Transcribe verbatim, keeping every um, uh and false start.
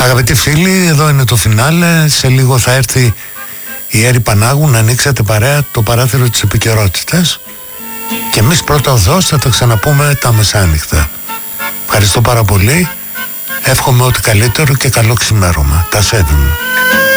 Αγαπητοί φίλοι, εδώ είναι το φινάλε. Σε λίγο θα έρθει η Έρη Πανάγου να ανοίξετε παρέα το παράθυρο της επικαιρότητας. Και εμείς πρώτα οδός θα τα ξαναπούμε τα μεσάνυχτα. Ευχαριστώ πάρα πολύ. Εύχομαι ό,τι καλύτερο και καλό ξημέρωμα. Τα σέβη μου.